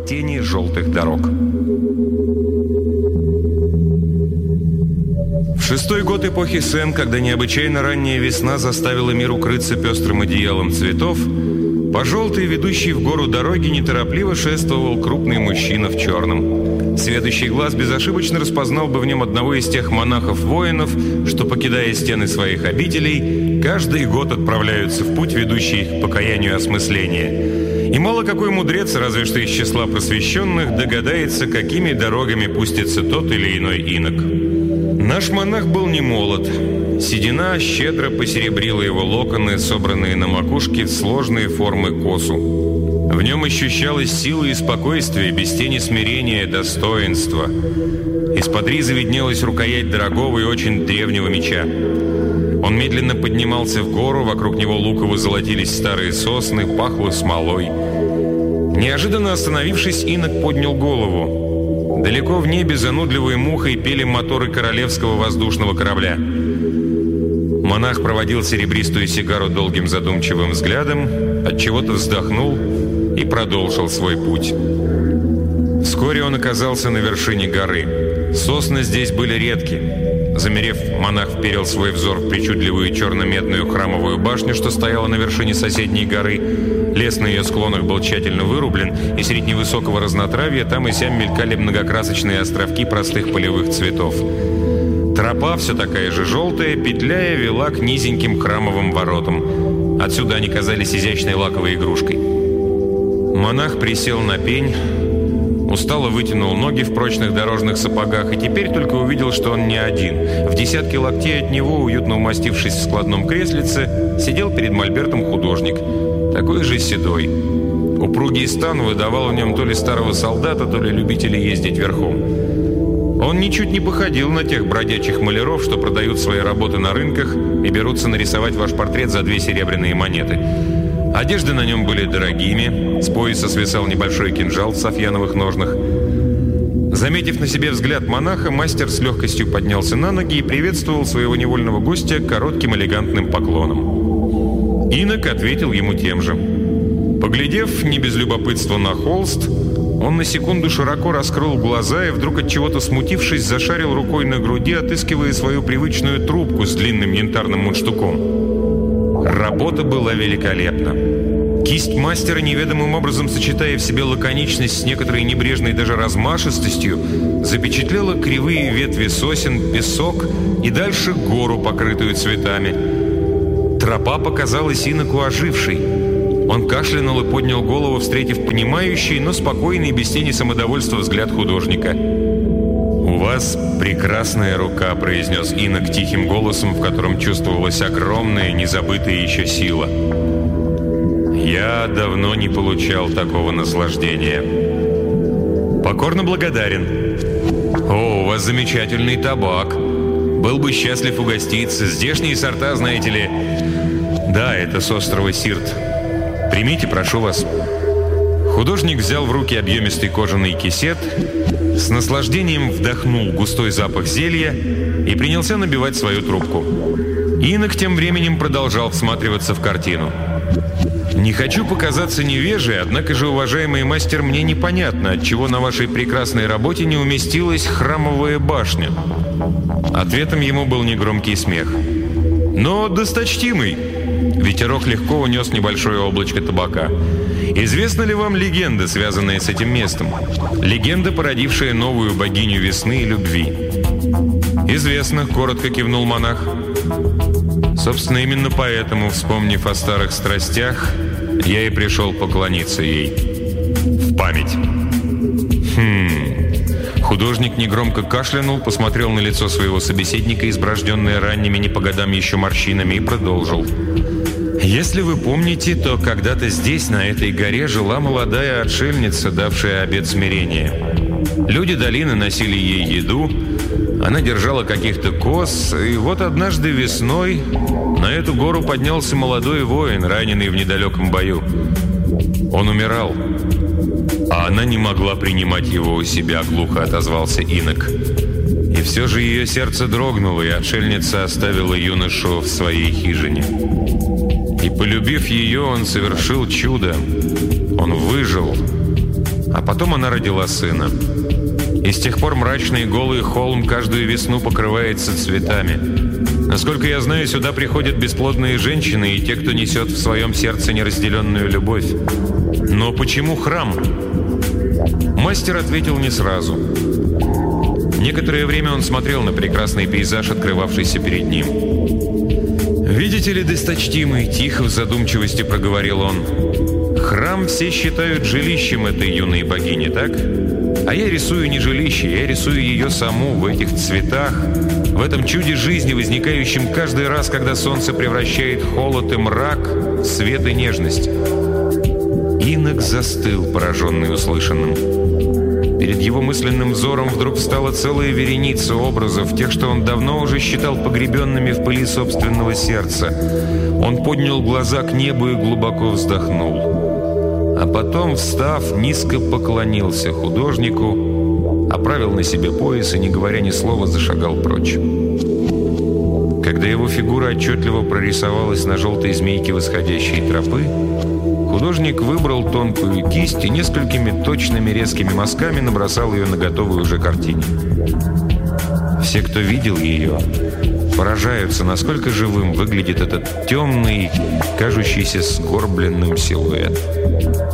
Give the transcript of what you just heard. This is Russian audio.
тени желтых дорог. В 6-й год эпохи Сен, когда необычайно ранняя весна заставила мир укрыться пестрым одеялом цветов, по желтой, ведущей в гору дороге, неторопливо шествовал крупный мужчина в черном. Сведущий глаз безошибочно распознал бы в нем одного из тех монахов-воинов, что, покидая стены своих обителей, каждый год отправляются в путь, ведущий их к покаянию и осмыслению. И мало какой мудрец, разве что из числа просвещенных, догадается, какими дорогами пустится тот или иной инок. Наш монах был не молод. Седина щедро посеребрила его локоны, собранные на макушке в сложные формы косу. В нем ощущалась сила и спокойствие, без тени смирения, достоинства. Из-под ризы виднелась рукоять дорогого и очень древнего меча. Он медленно поднимался в гору, вокруг него луково золотились старые сосны, пахло смолой. Неожиданно остановившись, инок поднял голову. Далеко в небе занудливой мухой пели моторы королевского воздушного корабля. Монах проводил серебристую сигару долгим задумчивым взглядом, отчего-то вздохнул и продолжил свой путь. Вскоре он оказался на вершине горы. Сосны здесь были редки. Замерев, монах вперил свой взор в причудливую черно-медную храмовую башню, что стояла на вершине соседней горы. Лес на ее склонах был тщательно вырублен, и среди невысокого разнотравья там и сям мелькали многокрасочные островки простых полевых цветов. Тропа, все такая же желтая, петляя, вела к низеньким храмовым воротам. Отсюда они казались изящной лаковой игрушкой. Монах присел на пень, устало вытянул ноги в прочных дорожных сапогах и теперь только увидел, что он не один. В десятке локтей от него, уютно умастившись в складном креслице, сидел перед мольбертом художник, такой же седой. Упругий стан выдавал в нем то ли старого солдата, то ли любителя ездить верхом. Он ничуть не походил на тех бродячих маляров, что продают свои работы на рынках и берутся нарисовать ваш портрет за 2 серебряные монеты. Одежды на нем были дорогими, с пояса свисал небольшой кинжал в софьяновых ножнах. Заметив на себе взгляд монаха, мастер с легкостью поднялся на ноги и приветствовал своего невольного гостя коротким элегантным поклоном. Инок ответил ему тем же. Поглядев не без любопытства на холст, он на секунду широко раскрыл глаза и вдруг, от чего-то смутившись, зашарил рукой на груди, отыскивая свою привычную трубку с длинным янтарным мундштуком. Работа была великолепна. Кисть мастера, неведомым образом сочетая в себе лаконичность с некоторой небрежной даже размашистостью, запечатлела кривые ветви сосен, песок и дальше гору, покрытую цветами. Тропа показалась иноку ожившей. Он кашлянул и поднял голову, встретив понимающий, но спокойный, без тени самодовольства взгляд художника. «У вас прекрасная рука», — произнес инок тихим голосом, в котором чувствовалась огромная, незабытая еще сила. «Я давно не получал такого наслаждения. Покорно благодарен. О, у вас замечательный табак. Был бы счастлив угоститься. Здешние сорта, знаете ли...» «Да, это с острова Сирт. Примите, прошу вас». Художник взял в руки объемистый кожаный кисет, с наслаждением вдохнул густой запах зелья и принялся набивать свою трубку. Инок тем временем продолжал всматриваться в картину. «Не хочу показаться невежей, однако же, уважаемый мастер, мне непонятно, отчего на вашей прекрасной работе не уместилась храмовая башня». Ответом ему был негромкий смех. «Но, досточтимый!» Ветерок легко унес небольшое облачко табака. «Известна ли вам легенда, связанная с этим местом? Легенда, породившая новую богиню весны и любви». «Известно», — коротко кивнул монах. «Собственно, именно поэтому, вспомнив о старых страстях, я и пришел поклониться ей. В память». Художник негромко кашлянул, посмотрел на лицо своего собеседника, изброжденное ранними не по годам еще морщинами, и продолжил. «Если вы помните, то когда-то здесь, на этой горе, жила молодая отшельница, давшая обет смирения. Люди долины носили ей еду, она держала каких-то коз, и вот однажды весной на эту гору поднялся молодой воин, раненый в недалеком бою. Он умирал, а она не могла принимать его у себя», — глухо отозвался инок. «И все же ее сердце дрогнуло, и отшельница оставила юношу в своей хижине. И, полюбив ее, он совершил чудо. Он выжил. А потом она родила сына. И с тех пор мрачный и голый холм каждую весну покрывается цветами. Насколько я знаю, сюда приходят бесплодные женщины и те, кто несет в своем сердце неразделенную любовь. Но почему храм? Мастер ответил не сразу. Некоторое время он смотрел на прекрасный пейзаж, открывавшийся перед ним. «Видите ли, досточтимый?» – тихо в задумчивости проговорил он. «Храм все считают жилищем этой юной богини, так? А я рисую не жилище, я рисую ее саму в этих цветах, в этом чуде жизни, возникающем каждый раз, когда солнце превращает холод и мрак в свет и нежность». Инок застыл, пораженный услышанным. Перед его мысленным взором вдруг встала целая вереница образов, тех, что он давно уже считал погребенными в пыли собственного сердца. Он поднял глаза к небу и глубоко вздохнул. А потом, встав, низко поклонился художнику, оправил на себе пояс и, не говоря ни слова, зашагал прочь. Когда его фигура отчетливо прорисовалась на желтой змейке восходящей тропы, художник выбрал тонкую кисть и несколькими точными резкими мазками набросал ее на готовую уже картине. Все, кто видел ее, поражаются, насколько живым выглядит этот темный, кажущийся сгорбленным силуэт.